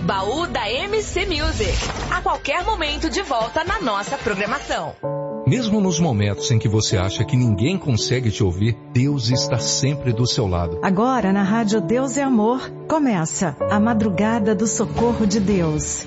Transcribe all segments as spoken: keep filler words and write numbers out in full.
Baú da M C Music. A qualquer momento de volta na nossa programação. Mesmo nos momentos em que você acha que ninguém consegue te ouvir, Deus está sempre do seu lado. Agora na Rádio Deus é Amor, começa a Madrugada do Socorro de Deus.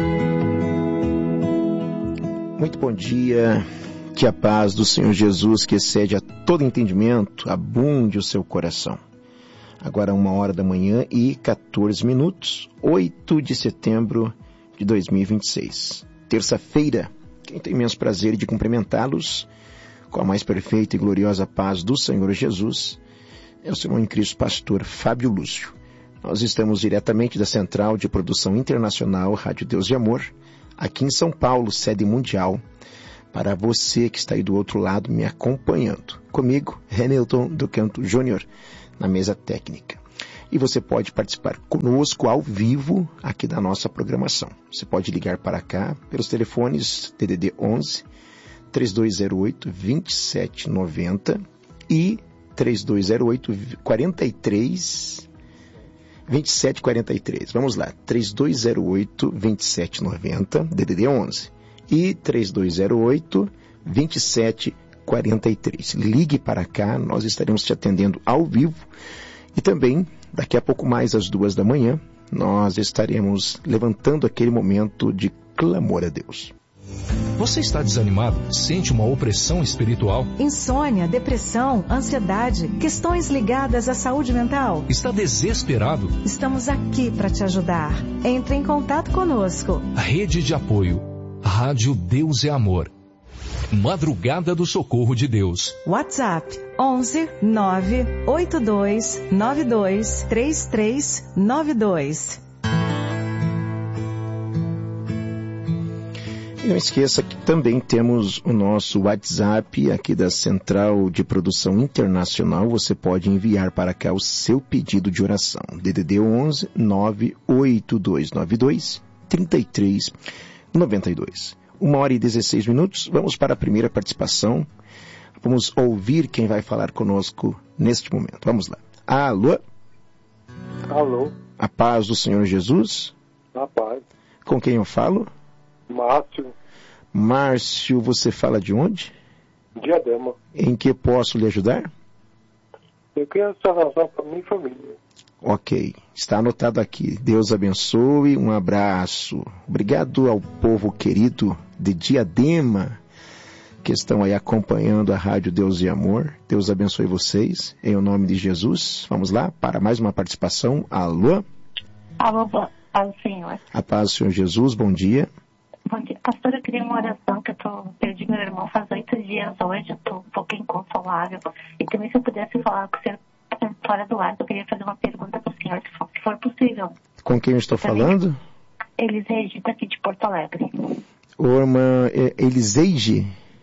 Muito bom dia, que a paz do Senhor Jesus, que excede a todo entendimento, abunde o seu coração. Agora uma hora da manhã e quatorze minutos, oito de setembro de dois mil e vinte e seis, terça-feira. Quem tem imenso prazer de cumprimentá-los com a mais perfeita e gloriosa paz do Senhor Jesus é o seu irmão em Cristo, pastor Fábio Lúcio. Nós estamos diretamente da Central de Produção Internacional Rádio Deus e Amor, aqui em São Paulo, sede mundial, para você que está aí do outro lado me acompanhando. Comigo, Hamilton do Canto Júnior, na mesa técnica. E você pode participar conosco ao vivo aqui da nossa programação. Você pode ligar para cá pelos telefones D D D onze, três dois zero oito, dois sete nove zero e três dois zero oito, quatro três, dois sete quatro três. Vamos lá, três dois zero oito, dois sete nove zero, D D D onze e três dois zero oito, dois sete quatro três. Ligue para cá, nós estaremos te atendendo ao vivo. E também, daqui a pouco mais às duas da manhã, nós estaremos levantando aquele momento de clamor a Deus. Você está desanimado? Sente uma opressão espiritual? Insônia, depressão, ansiedade, questões ligadas à saúde mental? Está desesperado? Estamos aqui para te ajudar. Entre em contato conosco. Rede de apoio. Rádio Deus é Amor. Madrugada do Socorro de Deus. WhatsApp onze nove oito dois nove dois três três nove dois. E não esqueça que também temos o nosso WhatsApp aqui da Central de Produção Internacional. Você pode enviar para cá o seu pedido de oração. D D D onze nove oito dois nove dois três três nove dois. Uma hora e dezesseis minutos, vamos para a primeira participação. Vamos ouvir quem vai falar conosco neste momento. Vamos lá. Alô? Alô? A paz do Senhor Jesus? A paz. Com quem eu falo? Márcio. Márcio, você fala de onde? Diadema. Em que posso lhe ajudar? Eu queria salvação para minha família. Ok, está anotado aqui. Deus abençoe, um abraço. Obrigado ao povo querido de Diadema, que estão aí acompanhando a Rádio Deus e Amor. Deus abençoe vocês, em o nome de Jesus. Vamos lá, para mais uma participação. Alô? Alô, paz do Senhor. A paz do Senhor Jesus, bom dia. Bom dia. Pastor, eu queria uma oração, que eu tô, perdi meu irmão faz oito dias hoje, eu estou um pouco inconsolável. E também se eu pudesse falar com o senhor fora do ar, eu queria fazer uma pergunta para o senhor, se for, se for possível. Com quem eu estou também, falando? Elis Regina, aqui de Porto Alegre. Ô, irmã Eliseide?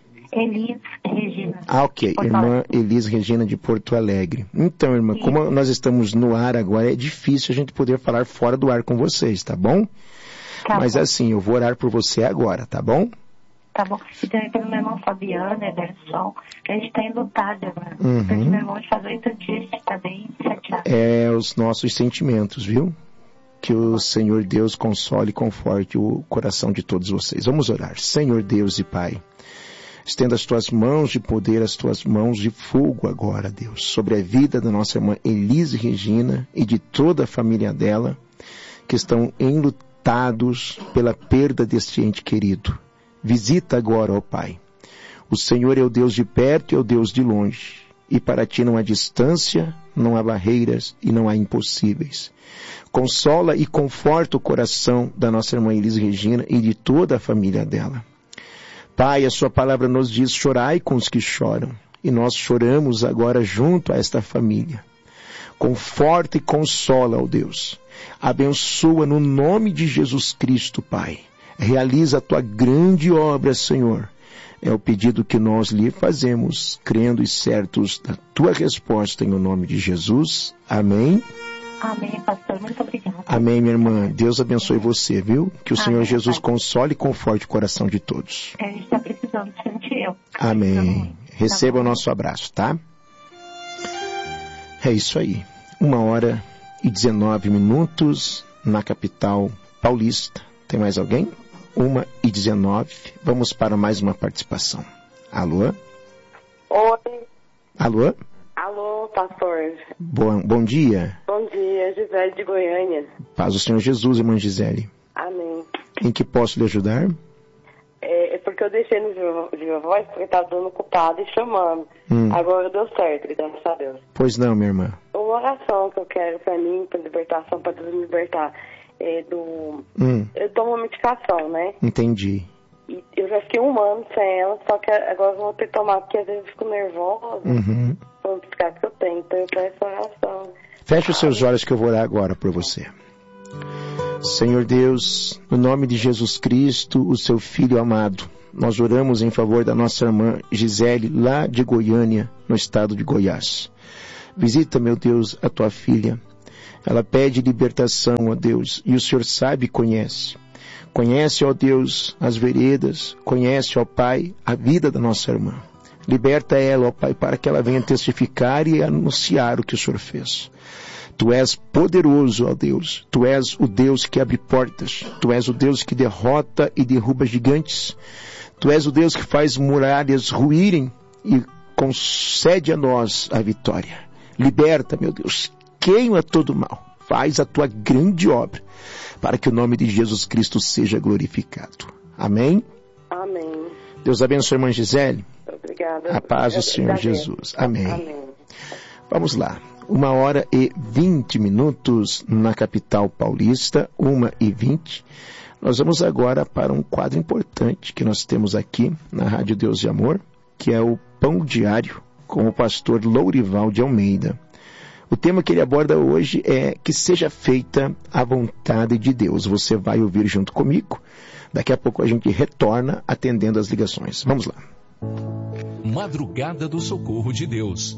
Elis Regina. Ah, ok. Porto Irmã Alegre. Elis Regina de Porto Alegre. Então, irmã, Sim. como nós estamos no ar agora, é difícil a gente poder falar fora do ar com vocês, tá bom? Tá Mas bom. assim, eu vou orar por você agora, tá bom? Tá bom. E também pelo meu irmão Fabiano, Ederson, que a gente está enlutado, né? Uhum. Perdi meu irmão faz oito dias, a gente está bem chateado. É os nossos sentimentos, viu? Que o Senhor Deus console e conforte o coração de todos vocês. Vamos orar. Senhor Deus e Pai, estenda as tuas mãos de poder, as tuas mãos de fogo agora, Deus, sobre a vida da nossa irmã Elise Regina e de toda a família dela, que estão enlutados pela perda deste ente querido. Visita agora, ó Pai. O Senhor é o Deus de perto e é o Deus de longe. E para ti não há distância, não há barreiras e não há impossíveis. Consola e conforta o coração da nossa irmã Elise Regina e de toda a família dela. Pai, a sua palavra nos diz, chorai com os que choram. E nós choramos agora junto a esta família. Conforta e consola, ó Deus. Abençoa no nome de Jesus Cristo, Pai. Realiza a tua grande obra, Senhor. É o pedido que nós lhe fazemos, crendo e certos da tua resposta, em o nome de Jesus. Amém. Amém, pastor. Muito obrigada. Amém, minha irmã. Deus abençoe você, viu? Que o Amém, Senhor Jesus pai. console e conforte o coração de todos. A gente está precisando, sente eu. Amém. Receba o nosso abraço, tá? É isso aí. Uma hora e dezenove minutos na capital Paulista. Tem mais alguém? uma e dezenove. Vamos para mais uma participação. Alô? Oi. Alô? Alô, pastor. Bom, bom dia. Bom dia, Gisele de Goiânia. Paz do Senhor Jesus, irmã Gisele. Amém. Em que posso lhe ajudar? É, é porque eu deixei no Viva Voz porque estava dando ocupado e chamando. Hum. Agora deu certo, graças a Deus. Pois não, minha irmã. Uma oração que eu quero para mim, para libertação, para Deus me libertar. É do... Hum. Eu tomo uma medicação, né? Entendi. E eu já fiquei um ano sem ela, só que agora eu vou ter que tomar, porque às vezes eu fico nervosa. Uhum. Vamos explicar que eu tenho, então eu peço oração. Feche os seus olhos que eu vou orar agora por você. Senhor Deus, no nome de Jesus Cristo, o seu Filho amado, nós oramos em favor da nossa irmã Gisele, lá de Goiânia, no estado de Goiás. Visita, meu Deus, a tua filha. Ela pede libertação, ó Deus, e o Senhor sabe e conhece. Conhece, ó Deus, as veredas, conhece, ó Pai, a vida da nossa irmã. Liberta ela, ó Pai, para que ela venha testificar e anunciar o que o Senhor fez. Tu és poderoso, ó Deus. Tu és o Deus que abre portas. Tu és o Deus que derrota e derruba gigantes. Tu és o Deus que faz muralhas ruírem e concede a nós a vitória. Liberta, meu Deus, queima todo mal. Faz a tua grande obra para que o nome de Jesus Cristo seja glorificado. Amém? Amém. Deus abençoe a irmã Gisele. Obrigada. A paz do Senhor Jesus. Amém. Amém. Vamos lá. Uma hora e vinte minutos na capital paulista, uma e vinte. Nós vamos agora para um quadro importante que nós temos aqui na Rádio Deus de Amor, que é o Pão Diário, com o pastor Lourival de Almeida. O tema que ele aborda hoje é que seja feita a vontade de Deus. Você vai ouvir junto comigo. Daqui a pouco a gente retorna atendendo as ligações. Vamos lá. Madrugada do Socorro de Deus.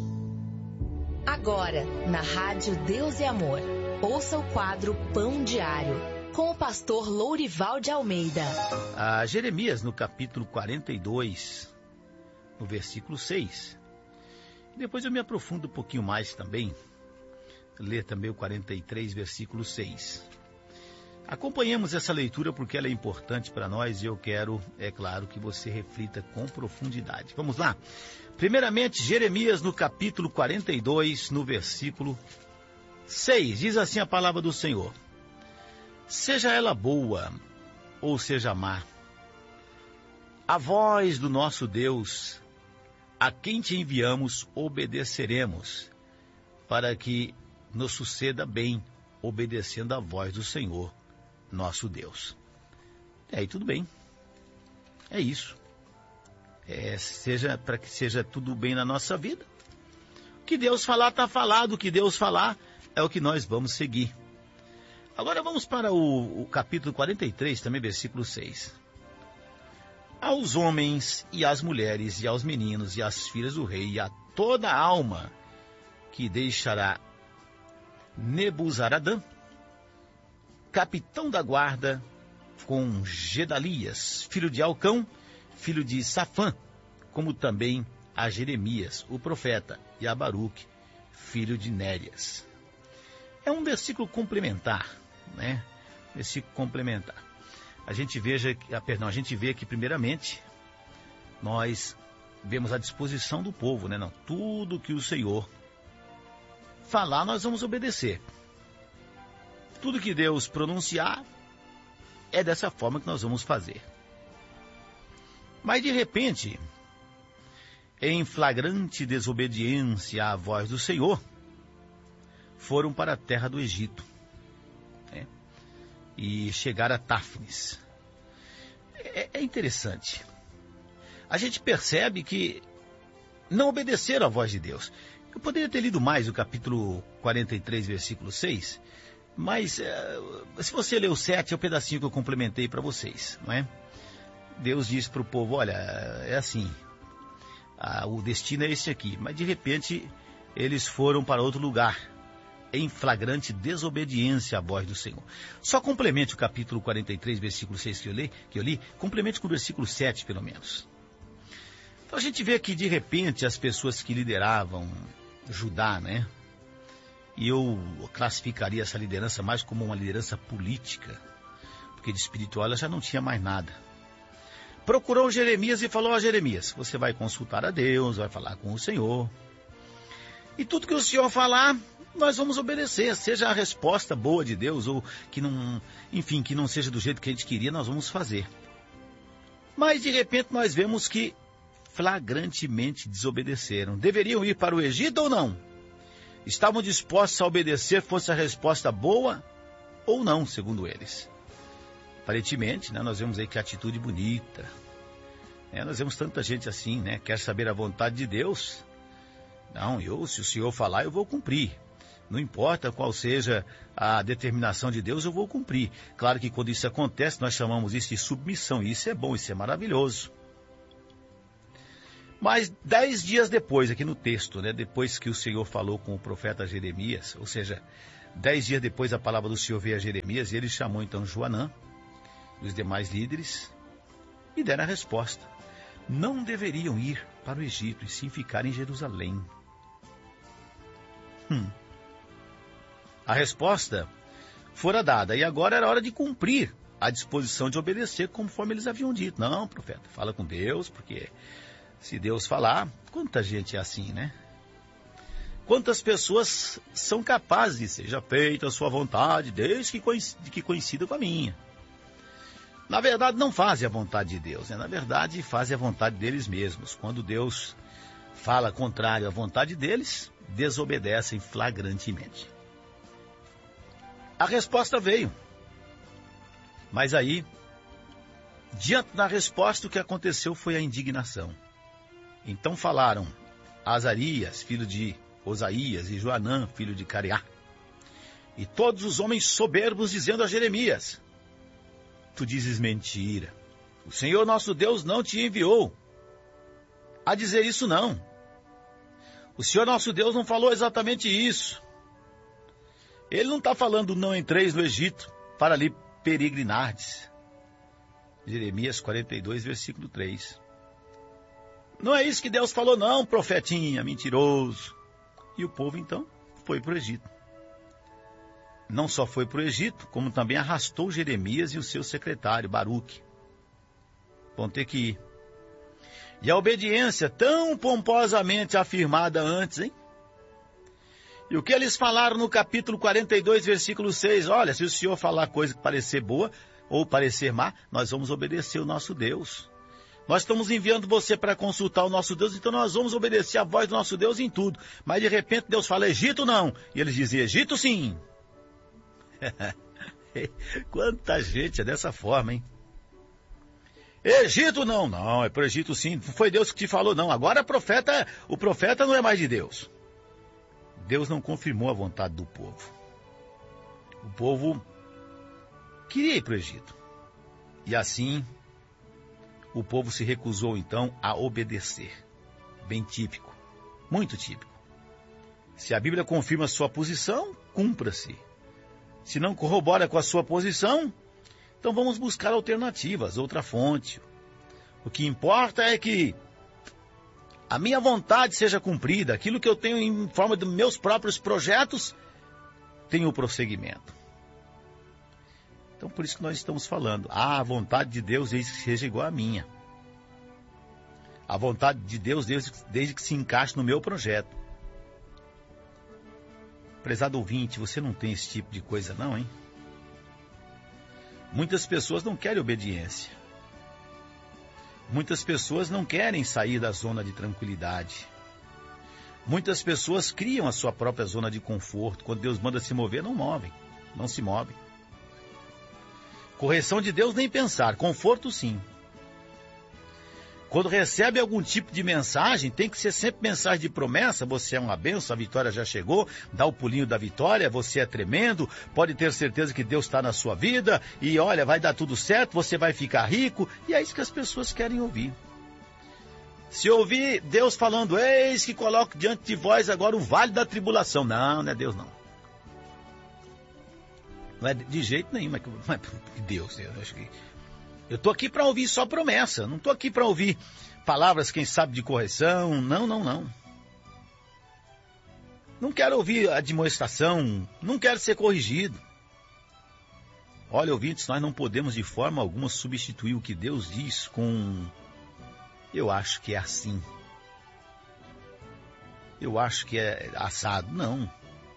Agora, na Rádio Deus e Amor, ouça o quadro Pão Diário, com o pastor Lourival de Almeida. A Jeremias, no capítulo quarenta e dois, no versículo seis. Depois eu me aprofundo um pouquinho mais também, ler também o quarenta e três, versículo seis. Acompanhemos essa leitura porque ela é importante para nós e eu quero, é claro, que você reflita com profundidade. Vamos lá? Primeiramente, Jeremias, no capítulo quarenta e dois, no versículo seis, diz assim a palavra do Senhor: seja ela boa ou seja má, a voz do nosso Deus, a quem te enviamos, obedeceremos, para que nos suceda bem, obedecendo a voz do Senhor, nosso Deus. E aí tudo bem, é isso. É, seja para que seja tudo bem na nossa vida. O que Deus falar está falado, o que Deus falar é o que nós vamos seguir. Agora vamos para o, o capítulo quarenta e três, também versículo seis. Aos homens e às mulheres e aos meninos e às filhas do rei e a toda alma que deixará Nebuzaradã, capitão da guarda, com Gedalias, filho de Alcão, filho de Safã, como também a Jeremias, o profeta, e a Baruque, filho de Nérias. É um versículo complementar, né? Versículo complementar. A gente veja, ah, perdão, a gente vê que primeiramente nós vemos a disposição do povo, né? Não, tudo que o Senhor falar, nós vamos obedecer. Tudo que Deus pronunciar, é dessa forma que nós vamos fazer. Mas de repente, em flagrante desobediência à voz do Senhor, foram para a terra do Egito, né? E chegaram a Táfnis. É, é interessante. A gente percebe que não obedeceram à voz de Deus. Eu poderia ter lido mais o capítulo quarenta e três, versículo seis, mas é, se você ler o sete, é o pedacinho que eu complementei para vocês, não é? Deus disse para o povo, olha, é assim, a, o destino é esse aqui. Mas de repente, eles foram para outro lugar, em flagrante desobediência à voz do Senhor. Só complemente o capítulo quarenta e três, versículo seis que eu li, que eu li, complemente com o versículo sete, pelo menos. Então a gente vê que de repente as pessoas que lideravam Judá, né? E eu classificaria essa liderança mais como uma liderança política, porque de espiritual ela já não tinha mais nada. Procurou Jeremias e falou: ó Jeremias, você vai consultar a Deus, vai falar com o Senhor. E tudo que o Senhor falar, nós vamos obedecer. Seja a resposta boa de Deus, ou que não, enfim, que não seja do jeito que a gente queria, nós vamos fazer. Mas de repente nós vemos que flagrantemente desobedeceram. Deveriam ir para o Egito ou não? Estavam dispostos a obedecer, fosse a resposta boa ou não, segundo eles. Aparentemente, né, nós vemos aí que atitude bonita. É, nós vemos tanta gente assim, né? Quer saber a vontade de Deus? Não, eu, se o Senhor falar, eu vou cumprir. Não importa qual seja a determinação de Deus, eu vou cumprir. Claro que quando isso acontece, nós chamamos isso de submissão. E isso é bom, isso é maravilhoso. Mas dez dias depois, aqui no texto, né, depois que o Senhor falou com o profeta Jeremias, ou seja, dez dias depois a palavra do Senhor veio a Jeremias, e ele chamou então Joanã e os demais líderes e deram a resposta. Não deveriam ir para o Egito e sim ficar em Jerusalém. Hum. A resposta fora dada, e agora era hora de cumprir a disposição de obedecer conforme eles haviam dito. Não, profeta, fala com Deus, porque se Deus falar, quanta gente é assim, né? Quantas pessoas são capazes de seja feita a sua vontade, desde que coincida, que coincida com a minha. Na verdade, não fazem a vontade de Deus, né? Na verdade, fazem a vontade deles mesmos. Quando Deus fala contrário à vontade deles, desobedecem flagrantemente. A resposta veio. Mas aí, diante da resposta, o que aconteceu foi a indignação. Então falaram Azarias, filho de Osaías, e Joanã, filho de Careá, e todos os homens soberbos, dizendo a Jeremias: tu dizes mentira. O Senhor nosso Deus não te enviou a dizer isso, não. O Senhor nosso Deus não falou exatamente isso. Ele não está falando não entreis no Egito para ali peregrinardes. Jeremias quarenta e dois, versículo três. Não é isso que Deus falou, não, profetinha, mentiroso. E o povo, então, foi para o Egito. Não só foi para o Egito, como também arrastou Jeremias e o seu secretário, Baruque. Vão ter que ir. E a obediência tão pomposamente afirmada antes, hein? E o que eles falaram no capítulo quarenta e dois, versículo seis? Olha, se o Senhor falar coisa que parecer boa ou parecer má, nós vamos obedecer o nosso Deus. Nós estamos enviando você para consultar o nosso Deus, então nós vamos obedecer a voz do nosso Deus em tudo. Mas de repente Deus fala Egito não. E eles dizem Egito sim. Quanta gente é dessa forma, hein? Egito não, não, é para o Egito sim. Não foi Deus que te falou, não. Agora profeta, o profeta não é mais de Deus. Deus não confirmou a vontade do povo. O povo queria ir para o Egito. E assim, o povo se recusou então a obedecer. Bem típico, muito típico. Se a Bíblia confirma sua posição, cumpra-se. Se não corrobora com a sua posição, então vamos buscar alternativas, outra fonte. O que importa é que a minha vontade seja cumprida, aquilo que eu tenho em forma de meus próprios projetos, tenha o prosseguimento. Então por isso que nós estamos falando, ah, a vontade de Deus desde que seja igual à minha. A vontade de Deus desde, desde que se encaixe no meu projeto. Prezado ouvinte, você não tem esse tipo de coisa não, hein? Muitas pessoas não querem obediência. Muitas pessoas não querem sair da zona de tranquilidade. Muitas pessoas criam a sua própria zona de conforto. Quando Deus manda se mover, não movem, não se movem. Correção de Deus nem pensar, conforto sim. Quando recebe algum tipo de mensagem, tem que ser sempre mensagem de promessa. Você é uma bênção, a vitória já chegou, dá o pulinho da vitória, você é tremendo, pode ter certeza que Deus está na sua vida, e olha, vai dar tudo certo, você vai ficar rico, e é isso que as pessoas querem ouvir. Se ouvir Deus falando, eis que coloco diante de vós agora o vale da tribulação. Não, não é Deus não. Não é de jeito nenhum, mas, mas Deus, eu acho que... Eu estou aqui para ouvir só promessa, não estou aqui para ouvir palavras, quem sabe, de correção, não, não, não. Não quero ouvir admoestação, não quero ser corrigido. Olha, ouvintes, nós não podemos de forma alguma substituir o que Deus diz com... Eu acho que é assim. Eu acho que é assado. Não.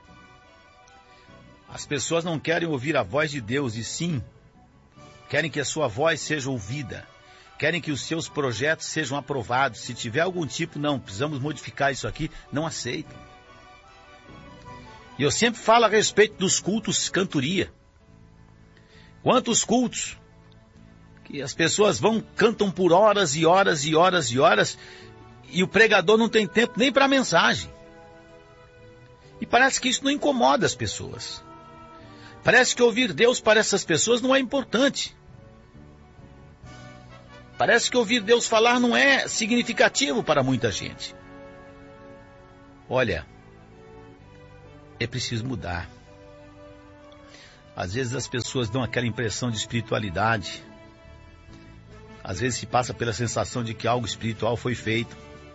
As pessoas não querem ouvir a voz de Deus, e sim, querem que a sua voz seja ouvida. Querem que os seus projetos sejam aprovados. Se tiver algum tipo, não, precisamos modificar isso aqui, não aceitam. E eu sempre falo a respeito dos cultos cantoria. Quantos cultos que as pessoas vão, cantam por horas e horas e horas e horas, e o pregador não tem tempo nem para a mensagem. E parece que isso não incomoda as pessoas. Parece que ouvir Deus para essas pessoas não é importante. Parece que ouvir Deus falar não é significativo para muita gente. Olha, é preciso mudar. Às vezes as pessoas dão aquela impressão de espiritualidade. Às vezes se passa pela sensação de que algo espiritual foi feito.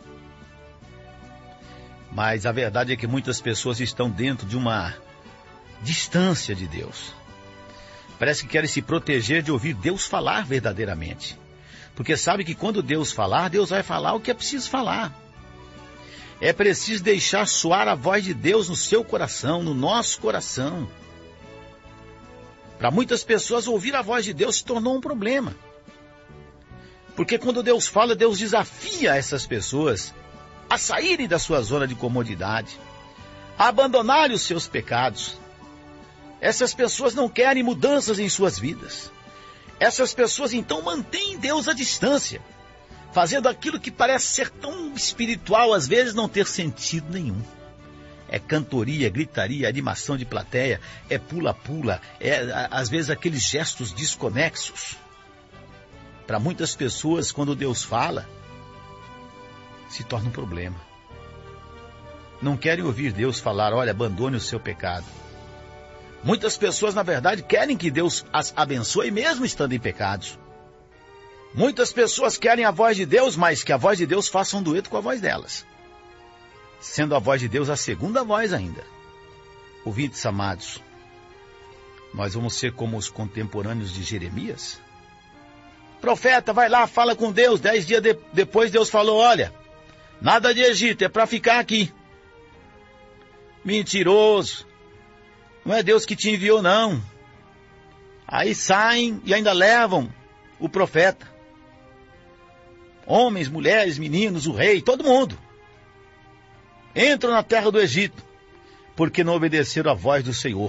Mas a verdade é que muitas pessoas estão dentro de uma distância de Deus. Parece que querem se proteger de ouvir Deus falar verdadeiramente. Porque sabe que quando Deus falar, Deus vai falar o que é preciso falar. É preciso deixar soar a voz de Deus no seu coração, no nosso coração. Para muitas pessoas, ouvir a voz de Deus se tornou um problema. Porque quando Deus fala, Deus desafia essas pessoas a saírem da sua zona de comodidade, a abandonarem os seus pecados. Essas pessoas não querem mudanças em suas vidas. Essas pessoas então mantêm Deus à distância, fazendo aquilo que parece ser tão espiritual, às vezes não ter sentido nenhum. É cantoria, gritaria, animação de plateia, é pula-pula, é às vezes aqueles gestos desconexos. Para muitas pessoas, quando Deus fala, se torna um problema. Não querem ouvir Deus falar, olha, abandone o seu pecado. Muitas pessoas, na verdade, querem que Deus as abençoe mesmo estando em pecados. Muitas pessoas querem a voz de Deus, mas que a voz de Deus faça um dueto com a voz delas. Sendo a voz de Deus a segunda voz ainda. Ouvintes amados, nós vamos ser como os contemporâneos de Jeremias? Profeta, vai lá, fala com Deus. Dez dias de, depois Deus falou, olha, nada de Egito, é para ficar aqui. Mentiroso. Não é Deus que te enviou, não. Aí saem e ainda levam o profeta. Homens, mulheres, meninos, o rei, todo mundo. Entram na terra do Egito, porque não obedeceram à voz do Senhor.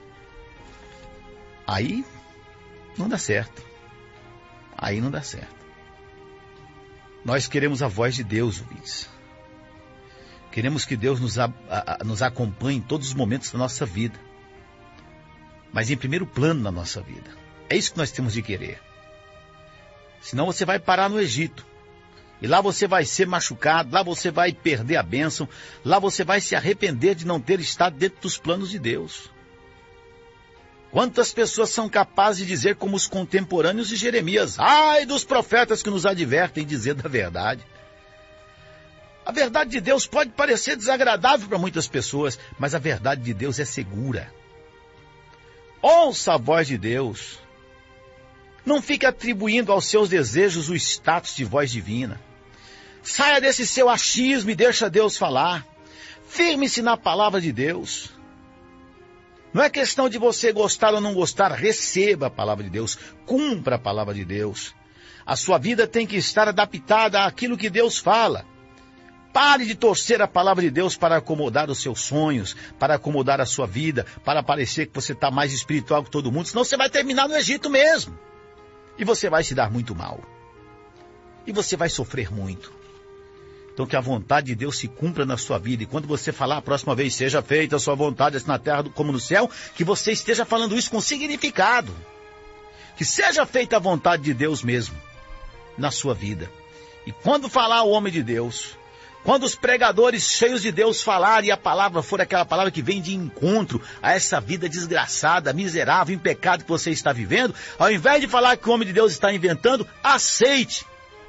Aí não dá certo. Aí não dá certo. Nós queremos a voz de Deus, ouvintes. Queremos que Deus nos, a, a, nos acompanhe em todos os momentos da nossa vida. Mas em primeiro plano na nossa vida. É isso que nós temos de querer. Senão você vai parar no Egito. E lá você vai ser machucado, lá você vai perder a bênção, lá você vai se arrepender de não ter estado dentro dos planos de Deus. Quantas pessoas são capazes de dizer como os contemporâneos de Jeremias, ai dos profetas que nos advertem dizer da verdade. A verdade de Deus pode parecer desagradável para muitas pessoas, mas a verdade de Deus é segura. Ouça a voz de Deus. Não fique atribuindo aos seus desejos o status de voz divina. Saia desse seu achismo e deixa Deus falar. Firme-se na palavra de Deus. Não é questão de você gostar ou não gostar, receba a palavra de Deus, cumpra a palavra de Deus. A sua vida tem que estar adaptada àquilo que Deus fala. Pare de torcer a palavra de Deus para acomodar os seus sonhos, para acomodar a sua vida, para parecer que você está mais espiritual que todo mundo, senão você vai terminar no Egito mesmo. E você vai se dar muito mal. E você vai sofrer muito. Então que a vontade de Deus se cumpra na sua vida. E quando você falar a próxima vez, seja feita a sua vontade, assim na terra como no céu, que você esteja falando isso com significado. Que seja feita a vontade de Deus mesmo na sua vida. E quando falar o homem de Deus, quando os pregadores cheios de Deus falarem e a palavra for aquela palavra que vem de encontro a essa vida desgraçada, miserável, em pecado que você está vivendo, ao invés de falar que o homem de Deus está inventando, aceite.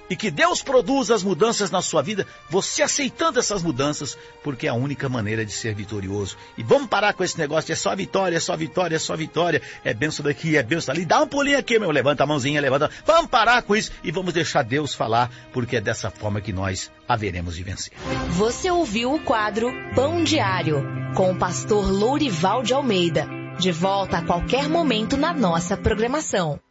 E que Deus produza as mudanças na sua vida, você aceitando essas mudanças, porque é a única maneira de ser vitorioso. E vamos parar com esse negócio de é só vitória, é só vitória, é só vitória, é benção daqui, é benção ali. Dá um pulinho aqui, meu, levanta a mãozinha, levanta. Vamos parar com isso e vamos deixar Deus falar, porque é dessa forma que nós haveremos de vencer. Você ouviu o quadro Pão Diário, com o pastor Lourival de Almeida. De volta a qualquer momento na nossa programação.